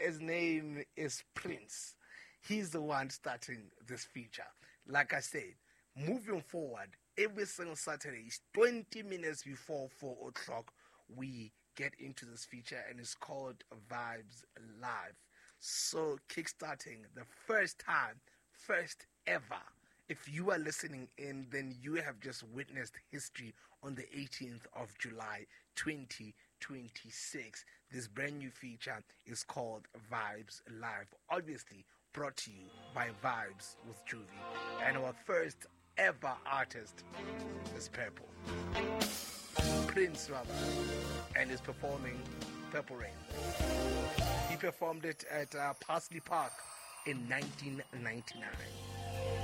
His name is Prince. He's the one starting this feature. Like I said, moving forward, every single Saturday, 20 minutes before 4 o'clock, we get into this feature, and it's called Vibes Live. So, kickstarting the first ever. If you are listening in, then you have just witnessed history on the 18th of July, 2026. This brand new feature is called Vibes Live. Obviously, brought to you by Vibes with Juvie. And our first ever artist is Purple. Prince, rather. And is performing Purple Rain. He performed it at Parsley Park in 1999.